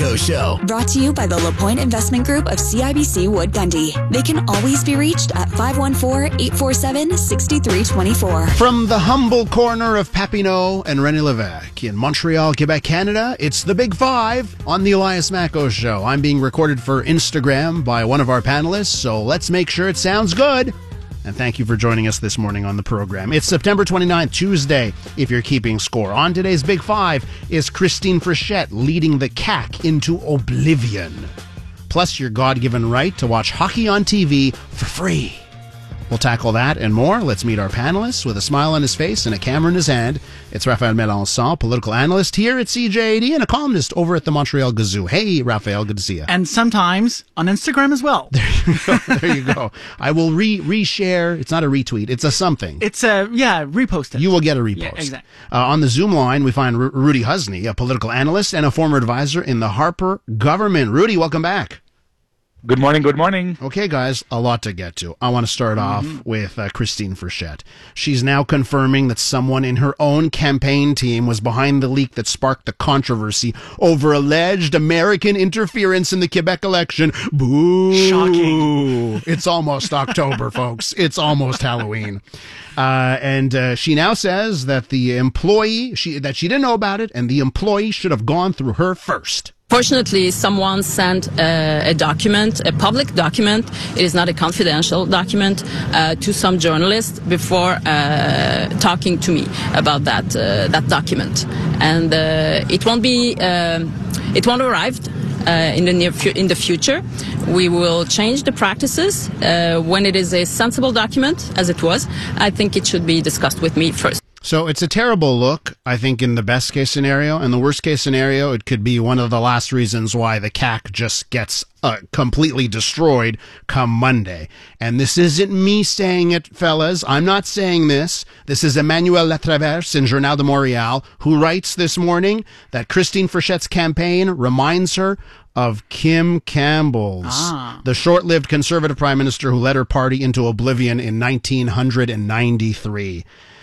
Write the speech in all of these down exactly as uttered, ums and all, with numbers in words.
Echo Show. Brought to you by the LaPointe Investment Group of C I B C Wood Gundy. They can always be reached at five one four, eight four seven, six three two four. From the humble corner of Papineau and René-Lévesque in Montreal, Quebec, Canada, it's the Big Five on the Elias Macko Show. I'm being recorded for Instagram by one of our panelists, so let's make sure it sounds good. And thank you for joining us this morning on the program. It's September twenty-ninth, Tuesday, if you're keeping score. On today's Big Five is Christine Frechette leading the C A C into oblivion. Plus your God-given right to watch hockey on T V for free. We'll tackle that and more. Let's meet our panelists with a smile on his face and a camera in his hand. It's Raphael Melançon, political analyst here at C J A D and a columnist over at the Montreal Gazoo. Hey, Raphael, good to see you. And sometimes on Instagram as well. There you go. There you go. I will re reshare. It's not a retweet. It's a something. It's a, yeah, repost it. You will get a repost. Yeah, exactly. Uh, on the Zoom line, we find Ru- Rudy Husney, a political analyst and a former advisor in the Harper government. Rudy, welcome back. Good morning, good morning. Okay, guys, a lot to get to. I want to start mm-hmm. off with uh, Christine Frechette. She's now confirming that someone in her own campaign team was behind the leak that sparked the controversy over alleged American interference in the Quebec election. Boo! Shocking. It's almost October, folks. It's almost Halloween. Uh, and uh, she now says that the employee, she that she didn't know about it, and the employee should have gone through her first. Fortunately, someone sent uh, a document, a public document, it is not a confidential document, uh, to some journalist before uh, talking to me about that uh, that document. And uh, it won't be, uh, it won't arrive uh, in the near fu- in the future. We will change the practices. Uh, when it is a sensible document, as it was, I think it should be discussed with me first. So it's a terrible look, I think, in the best case scenario. In the worst case scenario, it could be one of the last reasons why the C A C just gets uh, completely destroyed come Monday. And this isn't me saying it, fellas. I'm not saying this. This is Emmanuel Latraverse in Journal de Montréal, who writes this morning that Christine Frechette's campaign reminds her of Kim Campbell's, ah. the short-lived conservative prime minister who led her party into oblivion in nineteen ninety-three.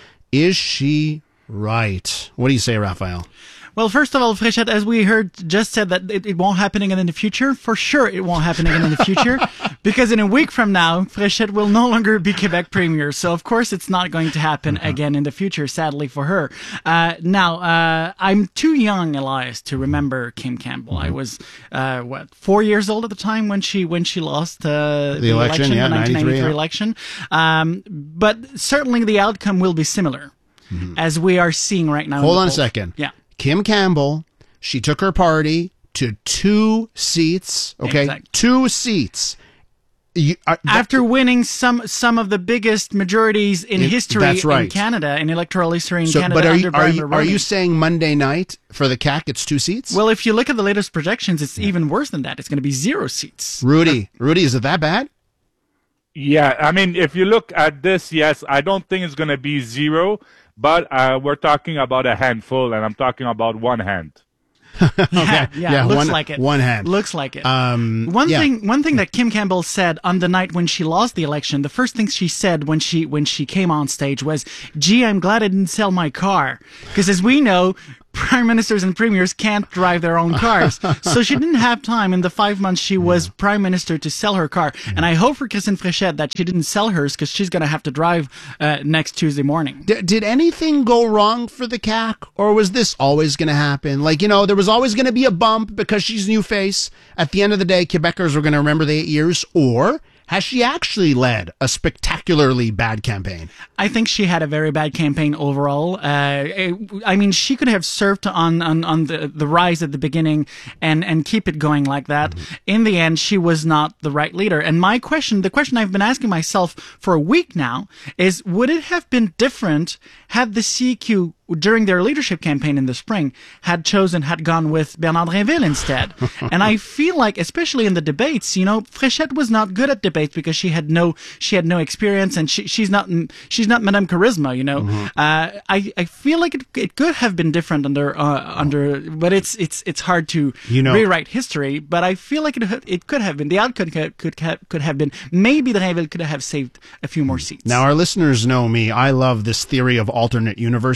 Is she right? What do you say, Raphael? Well, first of all, Frechette, as we heard, just said that it, it won't happen again in the future. For sure, it won't happen again in the future, because in a week from now, Frechette will no longer be Quebec Premier. So, of course, it's not going to happen mm-hmm. again in the future, sadly for her. Uh, now, uh, I'm too young, Elias, to remember Kim Campbell. Mm-hmm. I was, uh, what, four years old at the time when she when she lost uh, the, the election, election yeah, the nineteen ninety-three yeah. election. Um, but certainly the outcome will be similar, mm-hmm. as we are seeing right now. Hold on polls. a second. Yeah. Kim Campbell, she took her party to two seats, okay? Exactly. Two seats. You, uh, After that, winning some some of the biggest majorities in it, history that's right. in Canada, in electoral history in so, Canada but are under you, Brian are you, Mulroney. are you saying Monday night for the C A C it's two seats? Well, if you look at the latest projections, it's yeah. even worse than that. It's going to be zero seats. Rudy, Rudy, is it that bad? Yeah, I mean, if you look at this, yes, I don't think it's going to be zero, but uh, we're talking about a handful, and I'm talking about one hand. okay. Yeah, yeah, yeah looks one, like it. One hand. Looks like it. Um, one yeah. thing, one thing that Kim Campbell said on the night when she lost the election, the first thing she said when she when she came on stage was, "Gee, I'm glad I didn't sell my car," because as we know, prime ministers and premiers can't drive their own cars. So she didn't have time in the five months she was yeah. prime minister to sell her car. Yeah. And I hope for Christine Frechette that she didn't sell hers, because she's going to have to drive uh, next Tuesday morning. D- did anything go wrong for the C A C? Or was this always going to happen? Like, you know, there was always going to be a bump because she's a new face. At the end of the day, Quebecers were going to remember the eight years. Or has she actually led a spectacularly bad campaign? I think she had a very bad campaign overall. Uh, I mean, she could have served on, on, on the, the rise at the beginning and, and keep it going like that. Mm-hmm. In the end, she was not the right leader. And my question, the question I've been asking myself for a week now is, would it have been different had the C Q during their leadership campaign in the spring had chosen, had gone with Bernard Drinville instead? And I feel like, especially in the debates, you know, Frechette was not good at debates because she had no, she had no experience, and she, she's not, she's not Madame Charisma, you know. Mm-hmm. Uh, I, I feel like it, it could have been different under, uh, under, but it's, it's, it's hard to you know, rewrite history, but I feel like it, it could have been, the outcome could, could, could have been, maybe Drinville could have saved a few more seats. Now, our listeners know me. I love this theory of alternate universes.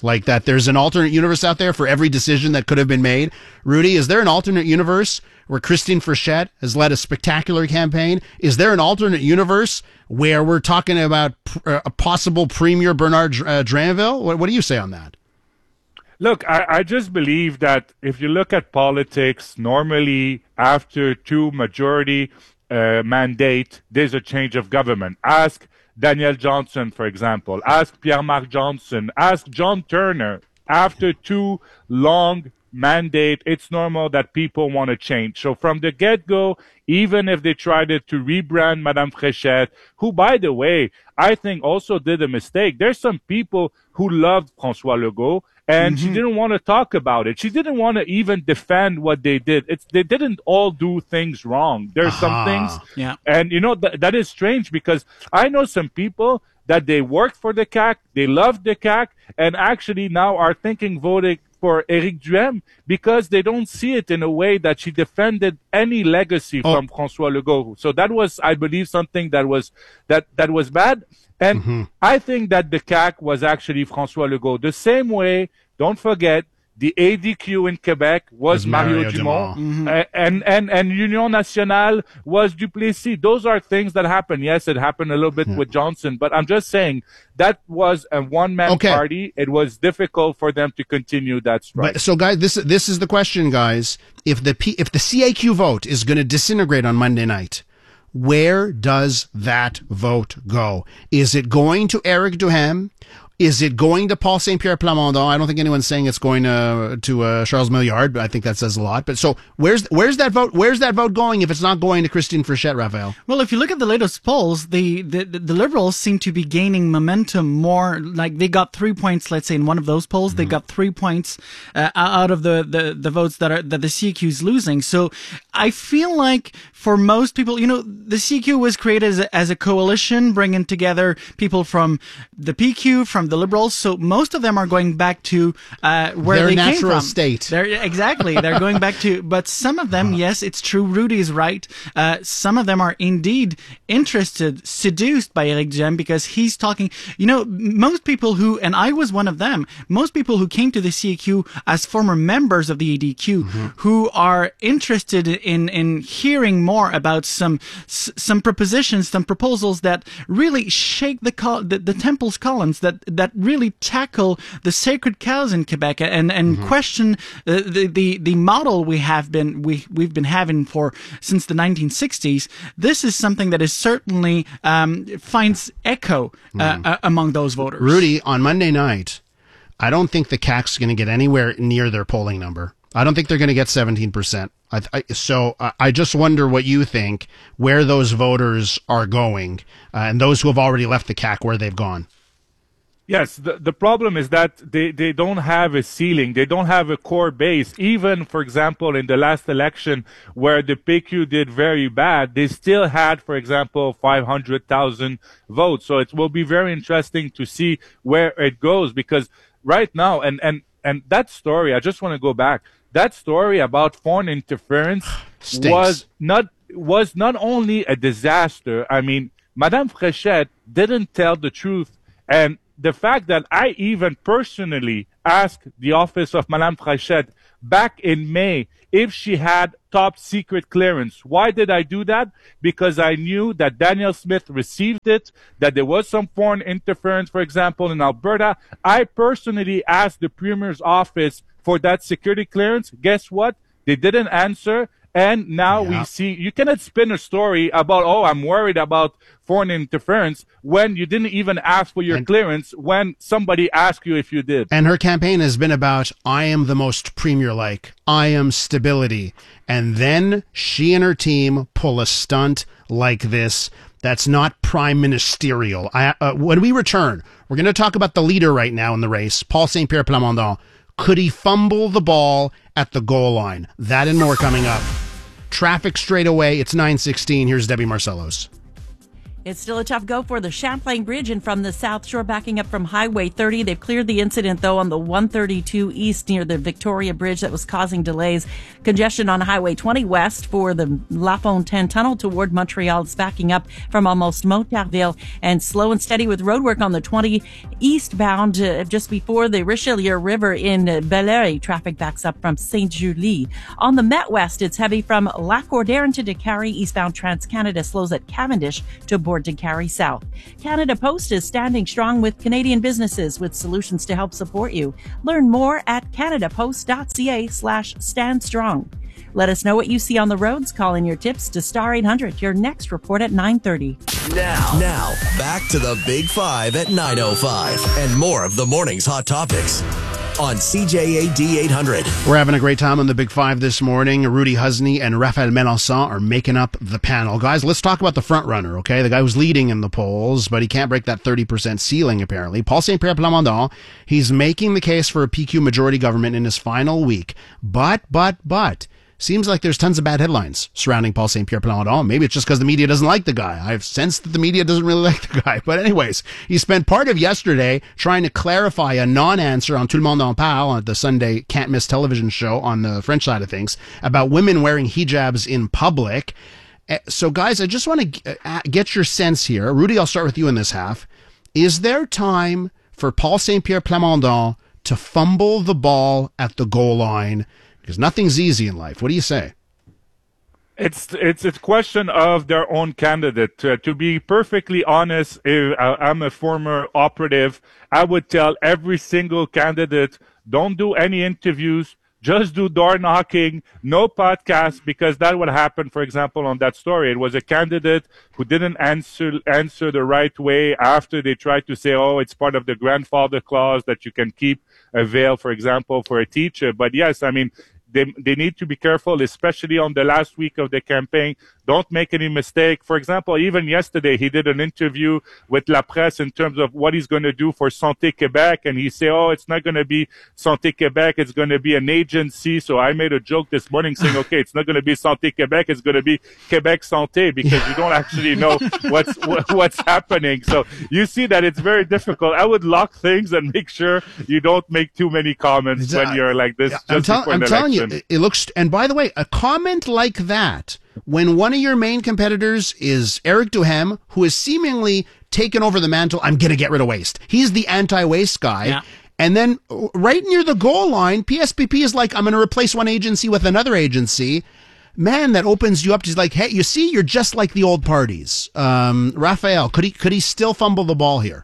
Like that there's an alternate universe out there for every decision that could have been made. Rudy, is there an alternate universe where Christine Frechette has led a spectacular campaign? Is there an alternate universe where we're talking about uh, a possible Premier Bernard uh, Drainville? What, what do you say on that? Look, I, I just believe that if you look at politics, normally after two majority uh, mandate, there's a change of government. Ask Daniel Johnson, for example. Ask Pierre-Marc Johnson. Ask John Turner. After two long mandate, it's normal that people want to change. So from the get-go, even if they tried it to rebrand Madame Frechette, who, by the way, I think also did a mistake. There's some people who loved François Legault, and mm-hmm. she didn't want to talk about it. She didn't want to even defend what they did. It's they didn't all do things wrong. There's uh-huh. some things, yeah. and you know th- that is strange because I know some people that they worked for the C A Q, they loved the C A Q, and actually now are thinking voting for Éric Duhaime because they don't see it in a way that she defended any legacy oh. from François Legault. So that was, I believe, something that was that that was bad. And mm-hmm. I think that the C A Q was actually François Legault. The same way, don't forget, the A D Q in Quebec was Mario, Mario Dumont, mm-hmm. uh, and, and, and Union Nationale was Duplessis. Those are things that happen. Yes, it happened a little bit yeah. with Johnson, but I'm just saying that was a one-man okay. party. It was difficult for them to continue that strike. But, so, guys, this this is the question, guys. If the P, if the C A Q vote is going to disintegrate on Monday night, where does that vote go? Is it going to Éric Duhaime? Is it going to Paul Saint-Pierre Plamondon? I don't think anyone's saying it's going to to uh, Charles Milliard, but I think that says a lot. But so where's where's that vote? Where's that vote going if it's not going to Christine Frechette, Raphael? Well, if you look at the latest polls, the, the the Liberals seem to be gaining momentum more. Like they got three points, let's say, in one of those polls. Mm-hmm. They got three points uh, out of the, the, the votes that are that the C Q is losing. So I feel like for most people, you know, the C Q was created as a, as a coalition, bringing together people from the P Q, from the Liberals, so most of them are going back to uh, where their they came from. Their natural state. They're, exactly, they're going back to. But some of them, yes, it's true. Rudy is right. Uh, some of them are indeed interested, seduced by Éric Duhaime because he's talking. You know, most people who, and I was one of them. Most people who came to the C A Q as former members of the A D Q, mm-hmm. who are interested in in hearing more about some some propositions, some proposals that really shake the col- the, the temple's columns, that. that really tackle the sacred cows in Quebec and, and mm-hmm. question uh, the, the, the model we have been, we, we've been having for since the nineteen sixties. This is something that is certainly, um, finds echo, uh, mm. uh, among those voters. Rudy, on Monday night, I don't think the C A Q's going to get anywhere near their polling number. I don't think they're going to get seventeen percent. I, I, so uh, I just wonder what you think, where those voters are going, uh, and those who have already left the C A Q, where they've gone. Yes, the, the problem is that they, they don't have a ceiling. They don't have a core base. Even, for example, in the last election where the P Q did very bad, they still had, for example, five hundred thousand votes. So it will be very interesting to see where it goes because right now, and, and, and that story, I just want to go back. That story about foreign interference was not, was not only a disaster. I mean, Madame Frechette didn't tell the truth. And the fact that I even personally asked the office of Madame Frechette back in May if she had top secret clearance. Why did I do that? Because I knew that Danielle Smith received it, that there was some foreign interference, for example, in Alberta. I personally asked the Premier's office for that security clearance. Guess what? They didn't answer. And now yeah. we see, you cannot spin a story about, oh, I'm worried about foreign interference when you didn't even ask for your and, clearance when somebody asked you if you did. And her campaign has been about, I am the most premier-like, I am stability. And then she and her team pull a stunt like this that's not prime ministerial. I, uh, when we return, we're going to talk about the leader right now in the race, Paul Saint-Pierre Plamondon. Could he fumble the ball at the goal line? That and more coming up. Traffic straight away. It's nine sixteen. Here's Debbie Marcellos. It's still a tough go for the Champlain Bridge and from the South Shore backing up from Highway thirty. They've cleared the incident, though, on the one thirty-two East near the Victoria Bridge that was causing delays. Congestion on Highway twenty West for the La Fontaine Tunnel toward Montreal. It's backing up from almost Montarville, and slow and steady with roadwork on the twenty eastbound uh, just before the Richelieu River in uh, Belleuil. Traffic backs up from Saint-Julie. On the Met West, it's heavy from Lac-Cordaire to Décarie. Eastbound Trans-Canada slows at Cavendish to board Décarie South. Canada Post is standing strong with Canadian businesses with solutions to help support you. Learn more at canadapost.ca slash stand strong. Let us know what you see on the roads. Call in your tips to Star eight hundred. Your next report at nine thirty. Now, now, back to the Big Five at nine oh five and more of the morning's hot topics on C J A D eight hundred. We're having a great time on the Big Five this morning. Rudy Husney and Raphaël Melançon are making up the panel. Guys, let's talk about the front runner, okay? The guy who's leading in the polls, but he can't break that thirty percent ceiling, apparently. Paul Saint-Pierre Plamondon, he's making the case for a P Q majority government in his final week. But, but, but... seems like there's tons of bad headlines surrounding Paul Saint-Pierre Plamondon. Maybe it's just because the media doesn't like the guy. I've sensed that the media doesn't really like the guy. But anyways, he spent part of yesterday trying to clarify a non-answer on Tout le monde en parle, on the Sunday can't-miss television show on the French side of things, about women wearing hijabs in public. So, guys, I just want to get your sense here. Rudy, I'll start with you in this half. Is there time for Paul Saint-Pierre Plamondon to fumble the ball at the goal line? Because nothing's easy in life. What do you say? It's it's a question of their own candidate. Uh, to be perfectly honest, if I'm a former operative, I would tell every single candidate, don't do any interviews, just do door knocking, no podcast, because that would happen, for example, on that story. It was a candidate who didn't answer answer the right way after they tried to say, oh, it's part of the grandfather clause that you can keep a veil, for example, for a teacher. But yes, I mean, They, they need to be careful, especially on the last week of the campaign. Don't make any mistake. For example, even yesterday, he did an interview with La Presse in terms of what he's going to do for Santé Québec. And he said, oh, it's not going to be Santé Québec. It's going to be an agency. So I made a joke this morning saying, okay, it's not going to be Santé Québec. It's going to be Québec Santé, because you don't actually know what's what's happening. So you see that it's very difficult. I would lock things and make sure you don't make too many comments when you're like this. Just I'm, tell, before I'm an telling election. you, it looks, and by the way, a comment like that, when one of your main competitors is Eric Duhem, who has seemingly taken over the mantle, I'm going to get rid of waste. He's the anti-waste guy. Yeah. And then right near the goal line, P S P P is like, I'm going to replace one agency with another agency. Man, that opens you up to like, hey, you see, you're just like the old parties. Um, Raphael, could he, could he still fumble the ball here?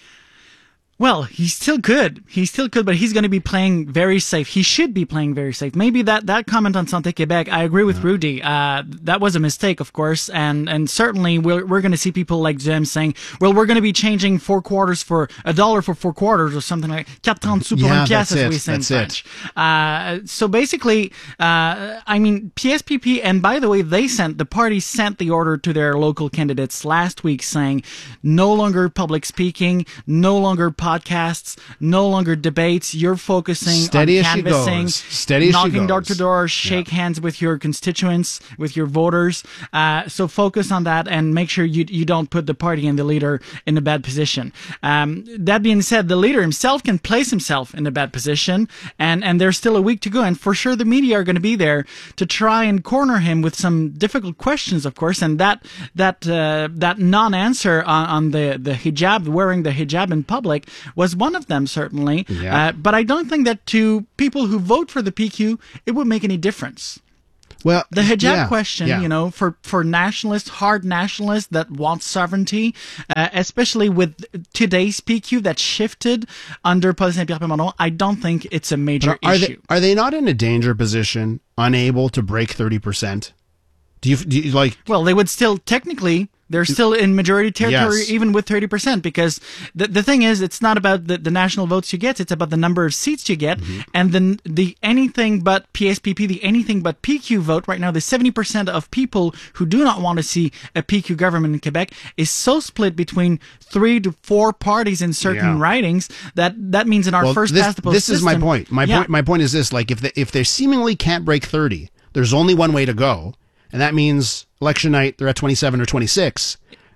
Well, he's still good. He's still good, but he's going to be playing very safe. He should be playing very safe. Maybe that, that comment on Santé Québec, I agree with yeah. Rudy. Uh, that was a mistake, of course. And, and certainly we're, we're going to see people like Jim saying, well, we're going to be changing four quarters for a dollar for four quarters or something like quatre trente sous pour yeah, une pièce, as we say in that's French. Uh, so basically, uh, I mean, P S P P, and by the way, they sent, the party sent the order to their local candidates last week saying no longer public speaking, no longer podcasts, no longer debates. You're focusing Steady on as canvassing, she goes. Steady as she knocking goes. door to door, shake yeah. hands with your constituents, with your voters. Uh, so focus on that and make sure you you don't put the party and the leader in a bad position. Um, that being said, the leader himself can place himself in a bad position, and, and there's still a week to go. And for sure, the media are going to be there to try and corner him with some difficult questions, of course. And that that uh, that non-answer on, on the the hijab, wearing the hijab in public, was one of them, certainly. Yeah. Uh, but I don't think that to people who vote for the P Q, it would make any difference. Well, the hijab yeah, question, yeah. you know, for, for nationalists, hard nationalists that want sovereignty, uh, especially with today's P Q that shifted under Paul Saint-Pierre Plamondon, I don't think it's a major are issue. They, are they not in a danger position, unable to break thirty percent? Do you, do you like... Well, they would still, technically... They're still in majority territory, Yes. even with thirty percent, because the the thing is, it's not about the, the national votes you get, it's about the number of seats you get, mm-hmm. and the, the anything but P S P P, the anything but P Q vote right now, the seventy percent of people who do not want to see a P Q government in Quebec is so split between three to four parties in certain Yeah. ridings that that means in our well, first this, past the post This is my system- point. My yeah. point. My point is this: like, if they, if they seemingly can't break thirty, there's only one way to go, and that means election night they're at twenty-seven or twenty-six.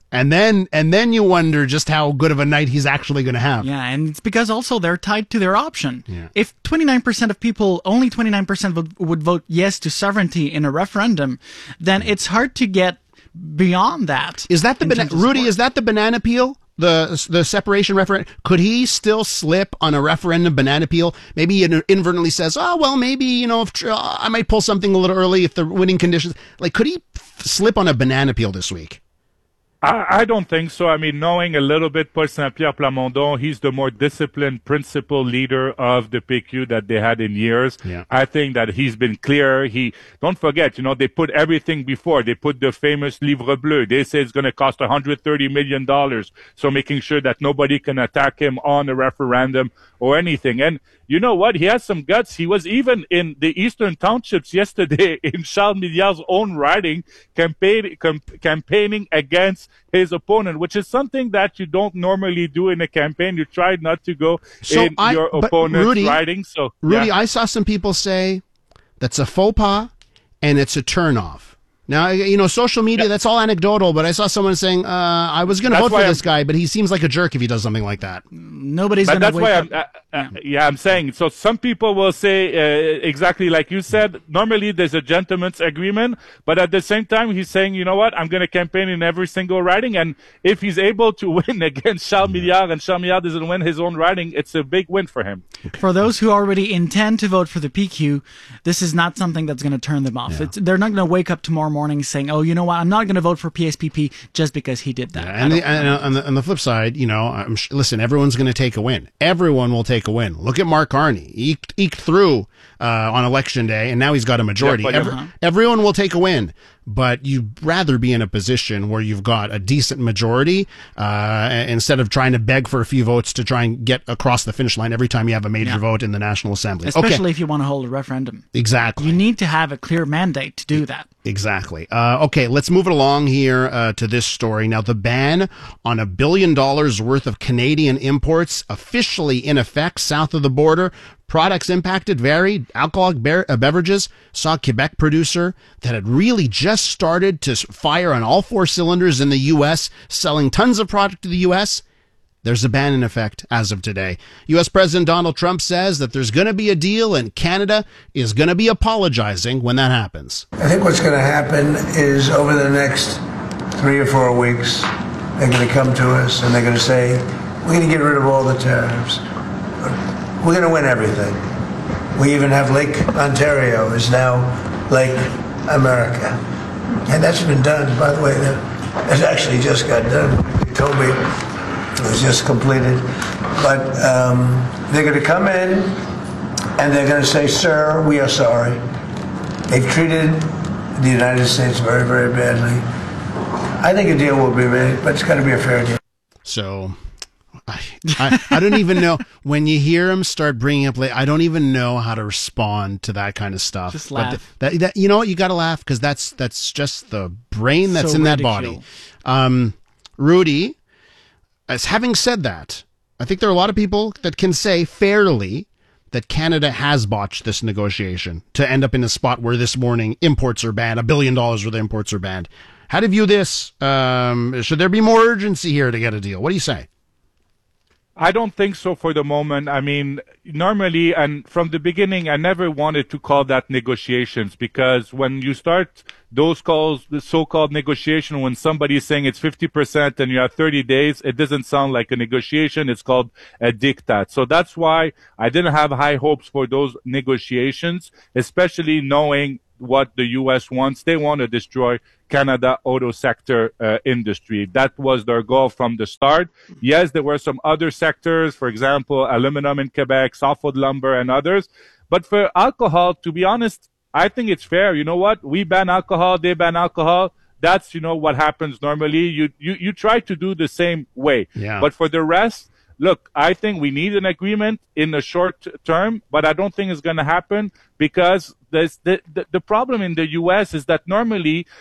And then and then you wonder just how good of a night he's actually going to have. Yeah, and it's because also they're tied to their option. Yeah. If twenty-nine percent of people, only twenty-nine percent would, would vote yes to sovereignty in a referendum, then it's hard to get beyond that. Is that the in bana- terms of Rudy? support. Is that the banana peel? The the separation referendum? Could he still slip on a referendum banana peel? Maybe he inadvertently says, "Oh well, maybe you know, if uh, I might pull something a little early if the winning conditions." Like, could he f- slip on a banana peel this week? I, I don't think so. I mean, knowing a little bit Paul Saint-Pierre Plamondon, he's the more disciplined, principled leader of the P Q that they had in years. Yeah. I think that he's been clear. He, don't forget, you know, they put everything before. They put the famous Livre Bleu. They say it's going to cost one hundred thirty million dollars. So making sure that nobody can attack him on a referendum or anything. And you know what? He has some guts. He was even in the Eastern Townships yesterday in Charles Milliard's own riding, campaign, com, campaigning against his opponent, which is something that you don't normally do in a campaign. You try not to go So in I- your but opponent's Rudy- riding. So, Rudy, yeah. I saw some people say that's a faux pas and it's a turnoff. Now, you know, social media, that's all anecdotal, but I saw someone saying, uh, I was going to That's vote for why this I'm- guy, but he seems like a jerk if he does something like that. Nobody's But going that's to wake why up. I'm, uh, uh, yeah, I'm saying. So some people will say uh, exactly like you said. Normally, there's a gentleman's agreement, but at the same time, he's saying, you know what? I'm going to campaign in every single riding, and if he's able to win against Charles Milliard, and Charles Milliard doesn't win his own riding, it's a big win for him. For those who already intend to vote for the P Q, this is not something that's going to turn them off. It's, they're not going to wake up tomorrow morning saying, "Oh, you know what? I'm not going to vote for P S P P just because he did that." I And, don't- the, and on, the, on the flip side, you know, I'm, sh- listen, everyone's going to take a win. Everyone will take a win. Look at Mark Carney. He eked, eked through uh, on election day, and now he's got a majority. Yeah, but, Every- uh-huh. Everyone will take a win. But you'd rather be in a position where you've got a decent majority uh, instead of trying to beg for a few votes to try and get across the finish line every time you have a major Yeah. vote in the National Assembly. Especially okay, if you want to hold a referendum. exactly. You need to have a clear mandate to do that. Exactly. Uh, okay, let's move it along here uh, to this story. Now, the ban on a billion dollars worth of Canadian imports officially in effect south of the border. Products impacted varied. Alcoholic be- uh, beverages saw a Quebec producer that had really just started to fire on all four cylinders in the U S, selling tons of product to the U S. There's a ban in effect as of today. U S President Donald Trump says that there's going to be a deal and Canada is going to be apologizing when that happens. I think what's going to happen is over the next three or four weeks, they're going to come to us and they're going to say, we're going to get rid of all the tariffs. We're going to win everything. We even have Lake Ontario is now Lake America. And that's been done, by the way. That, that actually just got done. They told me it was just completed. But um, they're going to come in and they're going to say, sir, we are sorry. They've treated the United States very, very badly. I think a deal will be made, but it's got to be a fair deal. So I, I, I don't even know when you hear him start bringing up, I don't even know how to respond to that kind of stuff. Just But laugh. that, that, you know what? You got to laugh because that's, that's just the brain that's So in that ridicule. body. Um, Rudy, as having said that, I think there are a lot of people that can say fairly that Canada has botched this negotiation to end up in a spot where this morning imports are banned, a billion dollars worth of imports are banned. How do you view this? Um, should there be more urgency here to get a deal? What do you say? I don't think so for the moment. I mean, normally, and from the beginning, I never wanted to call that negotiations because when you start those calls, the so-called negotiation, when somebody is saying it's fifty percent and you have thirty days, it doesn't sound like a negotiation. It's called a diktat. So that's why I didn't have high hopes for those negotiations, especially knowing what the U S wants. They want to destroy Canada auto sector uh, industry. That was their goal from the start. Yes, there were some other sectors, for example, aluminum in Quebec, softwood lumber, and others. But for alcohol, to be honest, I think it's fair. You know what? We ban alcohol, they ban alcohol. That's, you know, what happens normally. You, you, you try to do the same way. Yeah. But for the rest, look, I think we need an agreement in the short term, but I don't think it's going to happen because there's the, the, the problem in the U S is that normally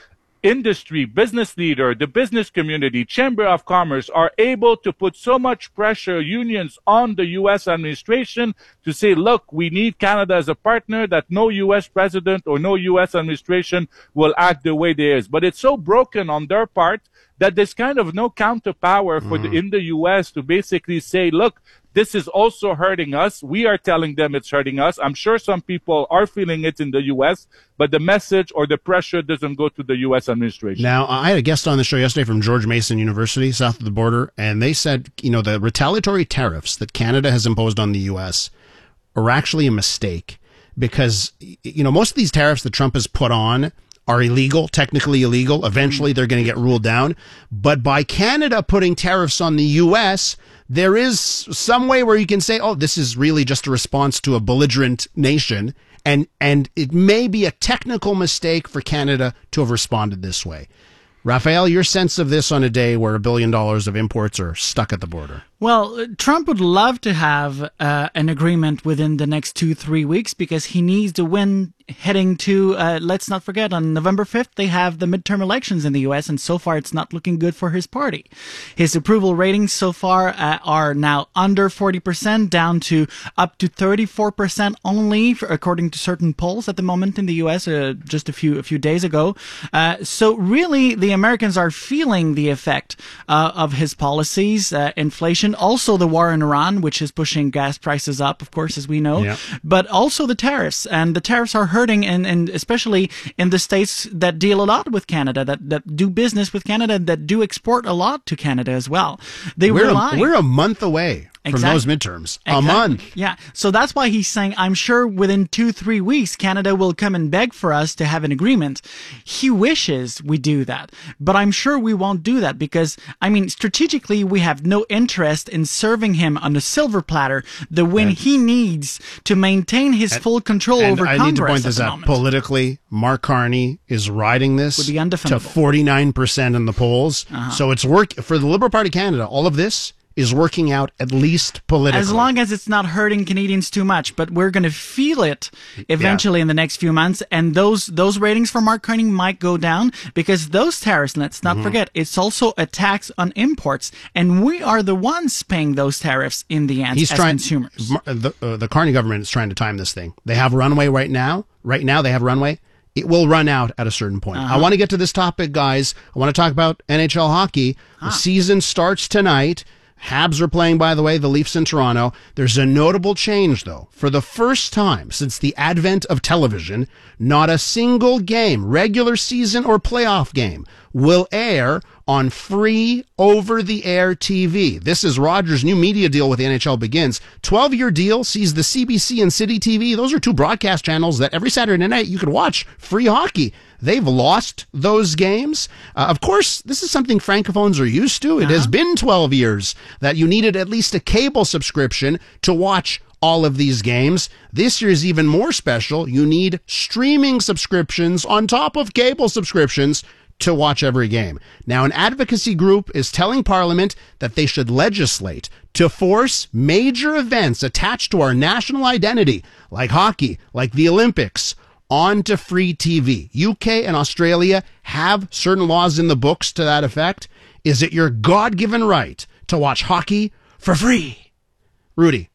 industry, business leader, the business community, Chamber of Commerce are able to put so much pressure, unions, on the U S administration to say, look, we need Canada as a partner, that no U S president or no U S administration will act the way they is. But it's so broken on their part that there's kind of no counterpower for mm-hmm. the, in the U S to basically say, look, this is also hurting us. We are telling them it's hurting us. I'm sure some people are feeling it in the U S, but the message or the pressure doesn't go to the U S administration. Now, I had a guest on the show yesterday from George Mason University, south of the border, and they said, you know, the retaliatory tariffs that Canada has imposed on the U S are actually a mistake because, you know, most of these tariffs that Trump has put on are illegal, technically illegal. Eventually, they're going to get ruled down. But by Canada putting tariffs on the U S, there is some way where you can say, oh, this is really just a response to a belligerent nation. And, and it may be a technical mistake for Canada to have responded this way. Raphael, your sense of this on a day where a billion dollars of imports are stuck at the border? Well, Trump would love to have uh, an agreement within the next two, three weeks because he needs to win heading to, uh, let's not forget, on November fifth, they have the midterm elections in the U S, and so far it's not looking good for his party. His approval ratings so far uh, are now under forty percent, down to up to thirty-four percent only, for, according to certain polls at the moment in the U S, uh, just a few a few days ago. Uh, so really, the Americans are feeling the effect uh, of his policies, uh, inflation, also the war in Iran, which is pushing gas prices up, of course, as we know, yeah. but also the tariffs. And the tariffs are hurting, and, and especially in the states that deal a lot with Canada, that, that do business with Canada, that do export a lot to Canada as well. They we're rely. A, we're a month away. From exactly. those midterms. Exactly. A month. Yeah. So that's why he's saying, I'm sure within two, three weeks, Canada will come and beg for us to have an agreement. He wishes we do that, but I'm sure we won't do that because, I mean, strategically, we have no interest in serving him on a silver platter the win and, he needs to maintain his and, full control and over I Congress. need to point this out. Moment. Politically, Mark Carney is riding this Would be to forty-nine percent in the polls. Uh-huh. So it's work for the Liberal Party of Canada. All of this is working out at least politically. As long as it's not hurting Canadians too much, but we're going to feel it eventually yeah. in the next few months, and those those ratings for Mark Carney might go down because those tariffs, let's not mm-hmm. forget, it's also a tax on imports, and we are the ones paying those tariffs in the end He's as trying, consumers. The, uh, the Carney government is trying to time this thing. They have runway right now. Right now they have runway. It will run out at a certain point. Uh-huh. I want to get to this topic, guys. I want to talk about N H L hockey. Ah. The season starts tonight. Habs are playing, by the way, the Leafs in Toronto. There's a notable change, though. For the first time since the advent of television, not a single game, regular season or playoff game, will air on free over-the-air T V. This is Rogers' new media deal with the N H L begins. twelve-year deal sees the C B C and City T V. Those are two broadcast channels that every Saturday night you can watch free hockey. They've lost those games. Uh, of course, this is something francophones are used to. It uh-huh. has been twelve years that you needed at least a cable subscription to watch all of these games. This year is even more special. You need streaming subscriptions on top of cable subscriptions to watch every game. Now, an advocacy group is telling Parliament that they should legislate to force major events attached to our national identity, like hockey, like the Olympics, onto free T V. U K and Australia have certain laws in the books to that effect. Is it your God-given right to watch hockey for free? Rudy.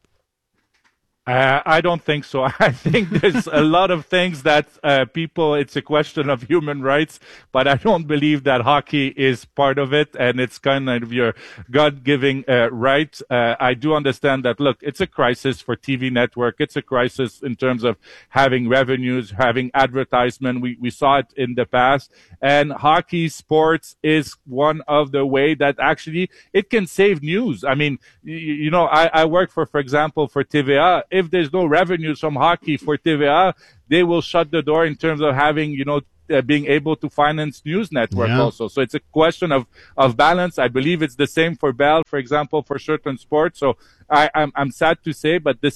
Uh, I don't think so. I think there's a lot of things that uh, people, it's a question of human rights, but I don't believe that hockey is part of it, and it's kind of your God-giving uh, right. Uh, I do understand that, look, it's a crisis for T V network. It's a crisis in terms of having revenues, having advertisement. We, we saw it in the past, and hockey sports is one of the way that actually it can save news. I mean, you, you know, I, I work for, for example, for T V A. If there's no revenues from hockey for T V A, they will shut the door in terms of having, you know, uh, being able to finance news network yeah. also. So it's a question of, of balance. I believe it's the same for Bell, for example, for certain sports. So I, I'm, I'm sad to say, but this is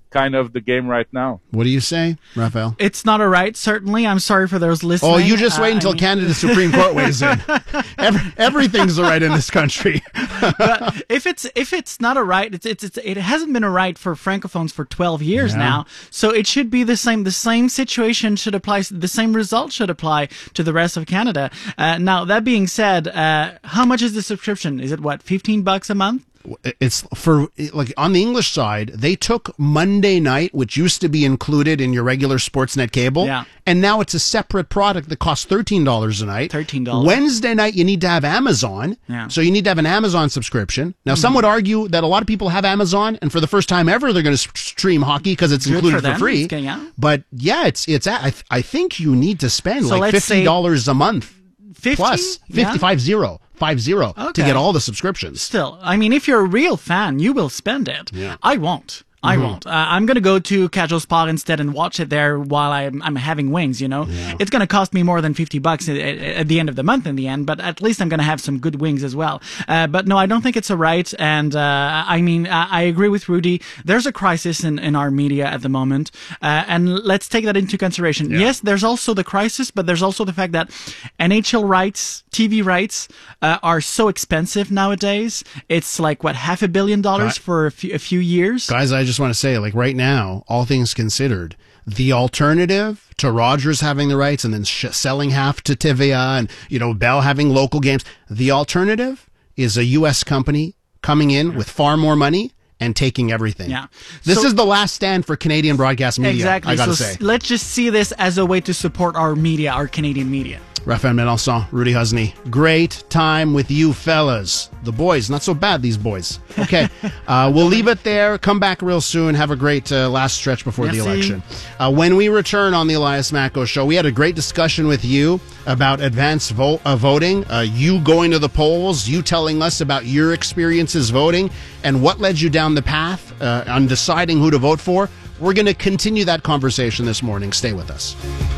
kind of the game right now. What do you say, Raphael? It's not a right, certainly. I'm sorry for those listening. Oh, you just wait Uh, until I mean- Canada's Supreme Court weighs in. Every, everything's a right in this country. But if it's if it's not a right, it's, it's it's it hasn't been a right for francophones for twelve years Yeah. now. So it should be the same. The same situation should apply. The same result should apply to the rest of Canada. Uh, now that being said, uh, how much is the subscription? Is it what, fifteen bucks a month? It's for, like, on the English side, they took Monday night, which used to be included in your regular Sportsnet cable, Yeah. and now it's a separate product that costs thirteen dollars a night. thirteen dollars. Wednesday night, you need to have Amazon. Yeah. So you need to have an Amazon subscription. Now, some would argue that a lot of people have Amazon, and for the first time ever, they're going to stream hockey because it's Good included for for, them. free. It's getting out. But yeah, it's, it's, I, th- I think you need to spend So like let's fifty dollars a month fifty plus, Yeah? fifty-five zero, five zero, to Okay. get all the subscriptions. Still, I mean, if you're a real fan, you will spend it. Yeah. I won't. I won't. Uh, I'm going to go to Casual Spot instead and watch it there while I'm, I'm having wings, you know? It's going to cost me more than fifty bucks at, at, at the end of the month in the end, but at least I'm going to have some good wings as well. Uh, but no, I don't think it's a right. And, uh, I mean, I, I agree with Rudy. There's a crisis in, in our media at the moment. Uh, and let's take that into consideration. Yes, there's also the crisis, but there's also the fact that N H L rights, T V rights, uh, are so expensive nowadays. It's like, what, half a billion dollars Guy- for a few, a few years? Guys, I just want to say, like, right now, all things considered, the alternative to Rogers having the rights and then sh- selling half to T V A and, you know, Bell having local games, the alternative is a U S company coming in with far more money and taking everything. Yeah. This So- is the last stand for Canadian broadcast media, Exactly. I gotta so say. s- let's just see this as a way to support our media, our Canadian media. Raphael Melanson, Rudy Husney. Great time with you fellas. The boys, not so bad, these boys. Okay, uh, we'll leave it there. Come back real soon. Have a great uh, last stretch before the Merci. election. Uh, when we return on the Elias Macko Show, we had a great discussion with you about advanced vo- uh, voting, uh, you going to the polls, you telling us about your experiences voting, and what led you down the path uh, on deciding who to vote for. We're going to continue that conversation this morning. Stay with us.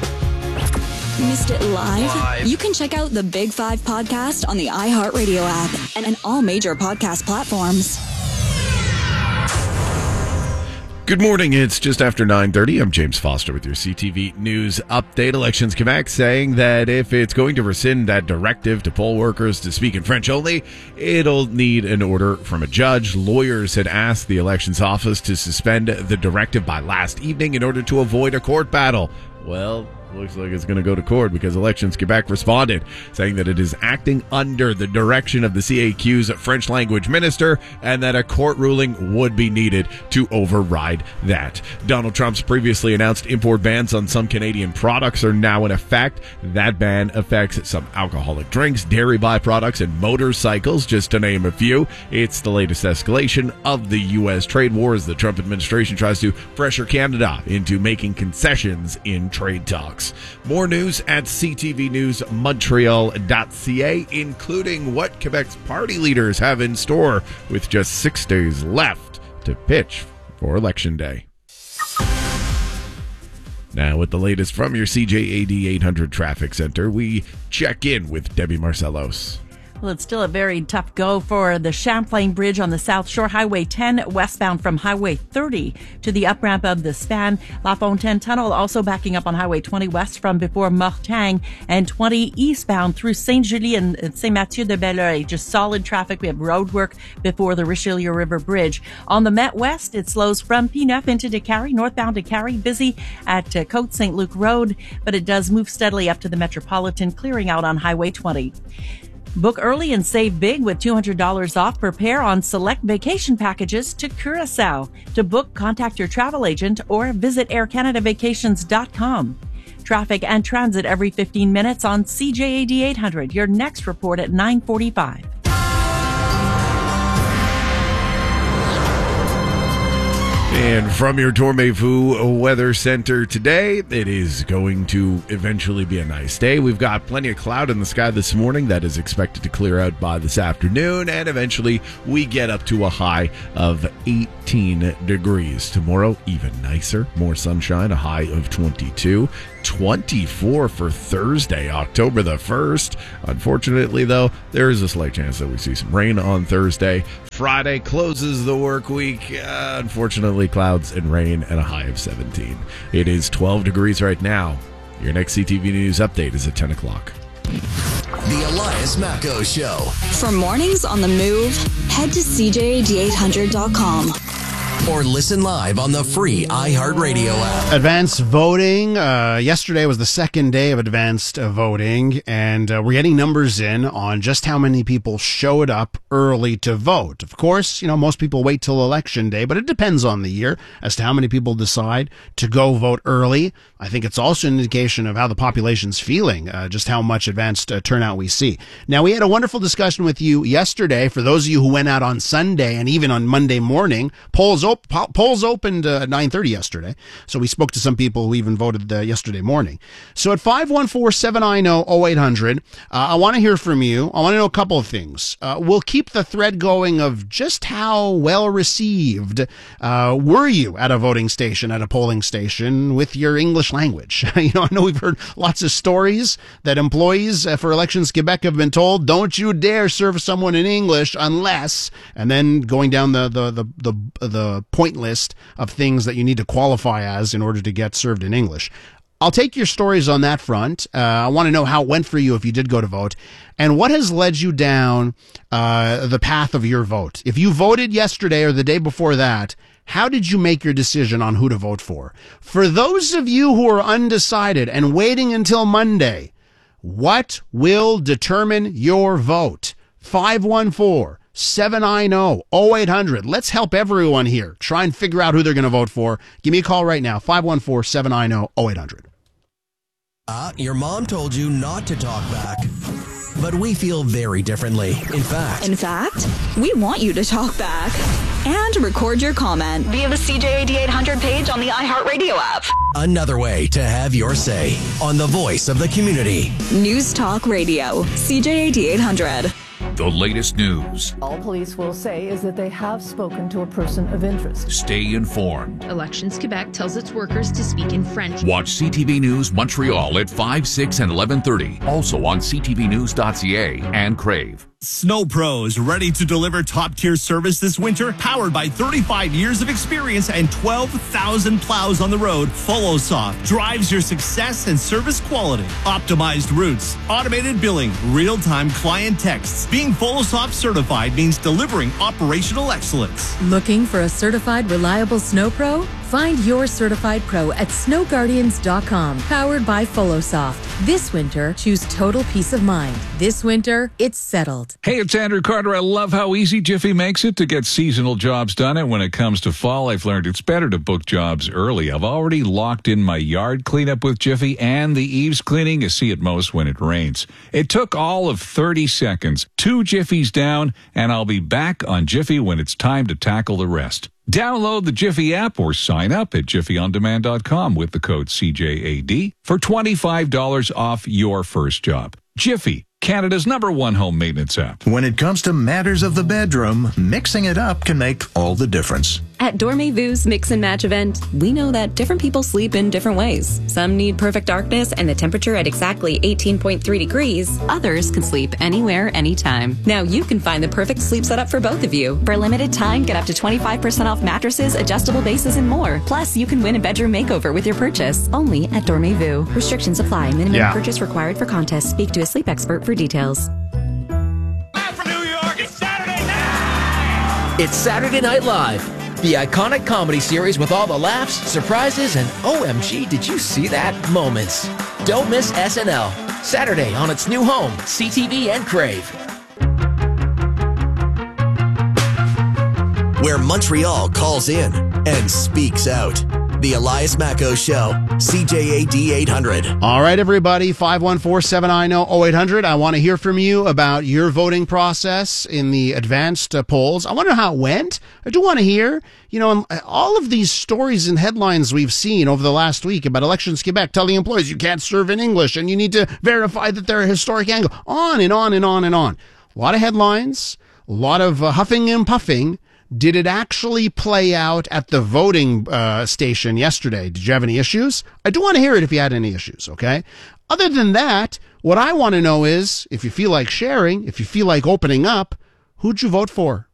Missed it live? You can check out the Big Five podcast on the iHeartRadio app and, and all major podcast platforms. Good morning. It's just after nine thirty. I'm James Foster with your C T V News Update. Elections Quebec saying that if it's going to rescind that directive to poll workers to speak in French only, it'll need an order from a judge. Lawyers had asked the elections office to suspend the directive by last evening in order to avoid a court battle. Well, looks like it's going to go to court because Elections Quebec responded, saying that it is acting under the direction of the C A Q's French language minister and that a court ruling would be needed to override that. Donald Trump's previously announced import bans on some Canadian products are now in effect. That ban affects some alcoholic drinks, dairy byproducts, and motorcycles, just to name a few. It's the latest escalation of the U S trade war as the Trump administration tries to pressure Canada into making concessions in trade talks. More news at c t v news montreal dot c a, including what Quebec's party leaders have in store with just six days left to pitch for Election Day. Now, with the latest from your C J A D eight hundred Traffic Center, we check in with Debbie Marcellos. Well, it's still a very tough go for the Champlain Bridge on the South Shore, Highway ten westbound from Highway thirty to the up ramp of the span. La Fontaine Tunnel also backing up on Highway twenty west from before Mortagne, and twenty eastbound through Saint-Julie and Saint-Mathieu-de-Belleuil. Just solid traffic. We have road work before the Richelieu River Bridge. On the Met West, it slows from P9 into Décarie, northbound Décarie, busy at uh, Côte Saint Luc Road, but it does move steadily up to the Metropolitan, clearing out on Highway twenty. Book early and save big with two hundred dollars off per pair on select vacation packages to Curaçao. To book, contact your travel agent or visit air canada vacations dot com. Traffic and transit every fifteen minutes on C J A D eight hundred. Your next report at nine forty-five. And from your Dormevu Weather Center today, it is going to eventually be a nice day. We've got plenty of cloud in the sky this morning that is expected to clear out by this afternoon, and eventually we get up to a high of eighteen degrees. Tomorrow, even nicer, more sunshine, a high of twenty-two. twenty-four for Thursday, October the first. Unfortunately, though, there is a slight chance that we see some rain on Thursday. Friday closes the work week. Uh, unfortunately, clouds and rain and a high of seventeen. It is twelve degrees right now. Your next C T V News update is at ten o'clock. The Elias Macco Show. For mornings on the move, head to C J A D eight hundred dot com. Or listen live on the free iHeartRadio app. Advanced voting. Uh, yesterday was the second day of advanced uh, voting, and uh, we're getting numbers in on just how many people showed up early to vote. Of course, you know, most people wait till election day, but it depends on the year as to how many people decide to go vote early. I think it's also an indication of how the population's feeling, uh, just how much advanced uh, turnout we see. Now, we had a wonderful discussion with you yesterday. For those of you who went out on Sunday and even on Monday morning, polls open. Polls opened uh, at nine thirty yesterday, so we spoke to some people who even voted uh, yesterday morning. So at five one four, seven nine zero, zero eight hundred, uh, I want to hear from you. I want to know a couple of things. Uh, we'll keep the thread going of just how well received uh, were you at a voting station, at a polling station, with your English language. You know, I know we've heard lots of stories that employees uh, for Elections Quebec have been told, don't you dare serve someone in English unless, and then going down the, the, the, the, the point list of things that you need to qualify as in order to get served in English. I'll take your stories on that front. Uh, I want to know how it went for you if you did go to vote, and what has led you down uh, the path of your vote. If you voted yesterday or the day before that, how did you make your decision on who to vote for? For those of you who are undecided and waiting until Monday, what will determine your vote? five one four, seven nine zero, zero eight hundred. Let's help everyone here. Try and figure out who they're going to vote for. Give me a call right now, five one four, seven nine zero, zero eight hundred. Uh, your mom told you not to talk back, but we feel very differently. In fact, In fact, we want you to talk back and record your comment via the C J A D eight hundred page on the iHeartRadio app. another way to have your say on the voice of the community. News Talk Radio, C J A D eight hundred. The latest news. All police will say is that they have spoken to a person of interest. Stay informed. Elections Quebec tells its workers to speak in French. Watch C T V News Montreal at five, six, and eleven thirty. Also on c t v news dot c a and Crave. Snow Pros, ready to deliver top-tier service this winter? Powered by thirty-five years of experience and twelve thousand plows on the road, FollowSoft drives your success and service quality. Optimized routes, automated billing, real-time client texts. Being FollowSoft certified means delivering operational excellence. Looking for a certified, reliable Snow Pro? Find your certified pro at snow guardians dot com. Powered by FollowSoft. This winter, choose total peace of mind. This winter, it's settled. Hey, it's Andrew Carter. I love how easy Jiffy makes it to get seasonal jobs done. And when it comes to fall, I've learned it's better to book jobs early. I've already locked in my yard cleanup with Jiffy and the eaves cleaning you see at most when it rains. It took all of thirty seconds, two Jiffies down, and I'll be back on Jiffy when it's time to tackle the rest. Download the Jiffy app or sign up at jiffy on demand dot com with the code C J A D for twenty-five dollars off your first job. Jiffy, Canada's number one home maintenance app. When it comes to matters of the bedroom, mixing it up can make all the difference. At Dormez-Vu's Mix and Match event, we know that different people sleep in different ways. Some need perfect darkness and the temperature at exactly eighteen point three degrees. Others can sleep anywhere, anytime. Now you can find the perfect sleep setup for both of you. For a limited time, get up to twenty-five percent off mattresses, adjustable bases, and more. Plus, you can win a bedroom makeover with your purchase. Only at Dormez-Vu. Restrictions apply. Minimum Yeah. purchase required for contest. Speak to a sleep expert for details. It's Saturday Night Live, the iconic comedy series with all the laughs, surprises, and O M G, did you see that moments. Don't miss S N L, Saturday on its new home, C T V and Crave. Where Montreal calls in and speaks out. The Elias Macco Show, C J A D eight hundred. All right, everybody, five one four, seven nine zero, zero eight hundred. I want to hear from you about your voting process in the advanced uh, polls. I want to know how it went. I do want to hear, you know, all of these stories and headlines we've seen over the last week about Elections Quebec telling employees you can't serve in English and you need to verify that they're a historic angle. On and on and on and on. A lot of headlines, a lot of uh, huffing and puffing. Did it actually play out at the voting uh, station yesterday? Did you have any issues? I do want to hear it if you had any issues, okay? Other than that, what I want to know is, if you feel like sharing, if you feel like opening up, who'd you vote for?